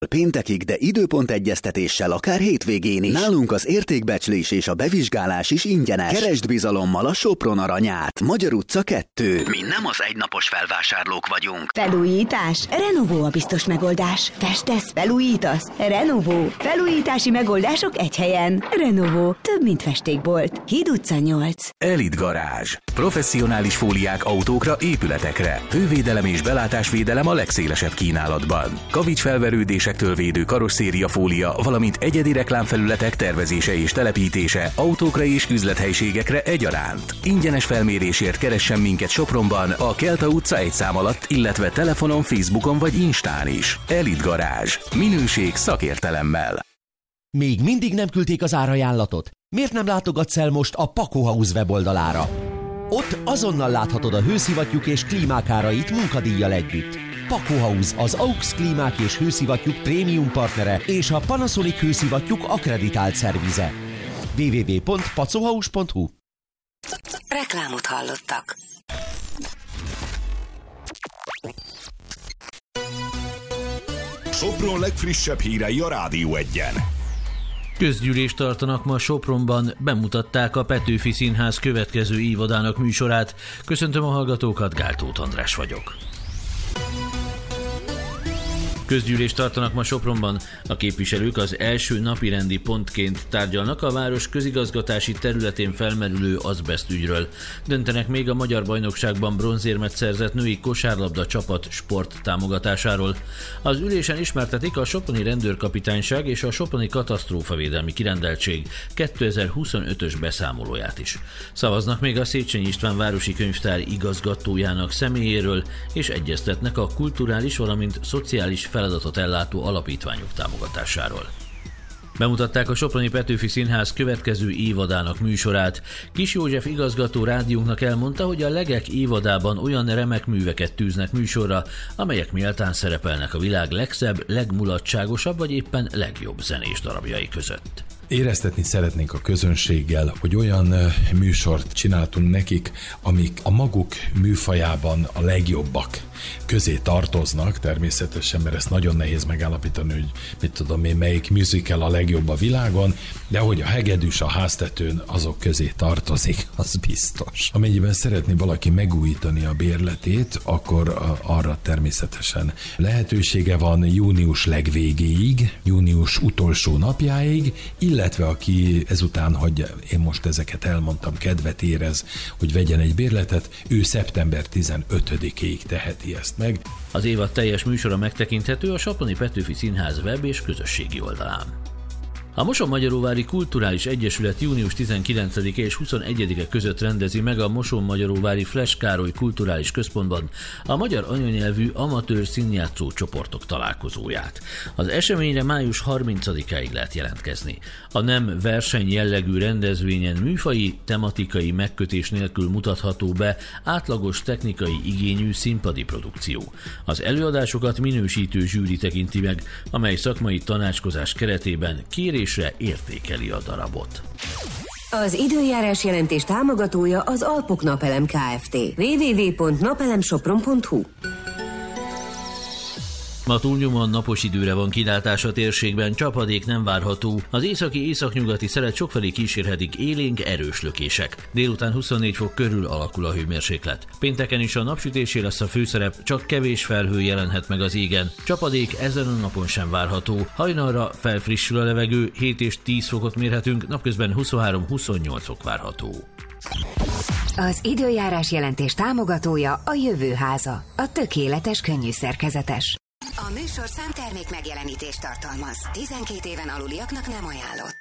Péntekig, de időpontegyeztetéssel akár hétvégén is. Nálunk az értékbecslés és a bevizsgálás is ingyenes. Keresd bizalommal a Sopron aranyát. Magyar utca 2. Mi nem az egynapos felvásárlók vagyunk. Felújítás? Renovó a biztos megoldás. Festesz? Felújítasz? Renovó. Felújítási megoldások egy helyen. Renovó. Több, mint festékbolt. Híd utca 8. Elit Garázs. Professzionális fóliák autókra, épületekre. Hővédelem és belátásvédelem a legszélesebb kínálatban. Kavics felverődésektől védő karosszériafólia, valamint egyedi reklámfelületek tervezése és telepítése autókra és üzlethelyiségekre egyaránt. Ingyenes felmérésért keressen minket Sopronban, a Kelta utca 1 szám alatt, illetve telefonon, Facebookon vagy Instán is. Elit Garázs. Minőség szakértelemmel. Még mindig nem küldték az árajánlatot? Miért nem látogatsz el most a Paco House weboldalára? Ott azonnal láthatod a hőszivattyúk és klímák árait munkadíjjal együtt. Paco House az AUX klímák és hőszivattyúk prémium partnere és a Panasonic hőszivattyúk akkreditált szervize. www.pacohouse.hu. Reklámot hallottak. Sopron legfrissebb hírei a Rádió 1-en. Közgyűlést tartanak ma Sopronban, bemutatták a Petőfi Színház következő évadának műsorát. Köszöntöm a hallgatókat, Gáltóth András vagyok. Közgyűlést tartanak ma Sopronban. A képviselők az első napirendi pontként tárgyalnak a város közigazgatási területén felmerülő azbeszt ügyről. Döntenek még a magyar bajnokságban bronzérmet szerzett női kosárlabda csapat sport támogatásáról. Az ülésen ismertetik a soproni rendőrkapitányság és a soproni katasztrófavédelmi kirendeltség 2025-ös beszámolóját is. Szavaznak még a Széchenyi István városi könyvtár igazgatójának személyéről, és egyeztetnek a kulturális, valamint szociális feladatot ellátó alapítványok támogatásáról. Bemutatták a Soproni Petőfi Színház következő évadának műsorát. Kis József igazgató rádiónknak elmondta, hogy a Legek évadában olyan remek műveket tűznek műsorra, amelyek méltán szerepelnek a világ legszebb, legmulatságosabb vagy éppen legjobb zenés darabjai között. Éreztetni szeretnénk a közönséggel, hogy olyan műsort csináltunk nekik, amik a maguk műfajában a legjobbak közé tartoznak, természetesen, mert ezt nagyon nehéz megállapítani, hogy mit tudom én, melyik musical a legjobb a világon, de hogy a hegedűs a háztetőn azok közé tartozik, az biztos. Amennyiben szeretné valaki megújítani a bérletét, akkor arra természetesen lehetősége van június legvégéig, június utolsó napjáig, illetve aki ezután, hogy én most ezeket elmondtam, kedvet érez, hogy vegyen egy bérletet, ő szeptember 15-ig teheti ezt meg. Az évad teljes műsora megtekinthető a Soproni Petőfi Színház web és közösségi oldalán. A Mosonmagyaróvári Kulturális Egyesület június 19-e és 21-e között rendezi meg a Mosonmagyaróvári Fles Károly Kulturális Központban a magyar anyanyelvű amatőr színjátszó csoportok találkozóját. Az eseményre május 30-áig lehet jelentkezni. A nem verseny jellegű rendezvényen műfaji, tematikai megkötés nélkül mutatható be átlagos technikai igényű színpadi produkció. Az előadásokat minősítő zsűri tekinti meg, amely szakmai tanácskozás keretében kérésre értékeli a darabot. Az időjárás jelentés támogatója az Alpok Napelem Kft. www.napelemsopron.hu. Ma túlnyomóan napos időre van kilátás a térségben, csapadék nem várható. Az északi-északnyugati szelet sokfelé kísérhetik élénk, erős lökések. Délután 24 fok körül alakul a hőmérséklet. Pénteken is a napsütésé lesz a főszerep, csak kevés felhő jelenhet meg az égen. Csapadék ezen a napon sem várható. Hajnalra felfrissül a levegő, 7 és 10 fokot mérhetünk, napközben 23-28 fok várható. Az időjárás jelentés támogatója a Jövőháza, a tökéletes könnyű szerkezetes. A műsor számtermék megjelenítést tartalmaz. 12 éven aluliaknak nem ajánlott.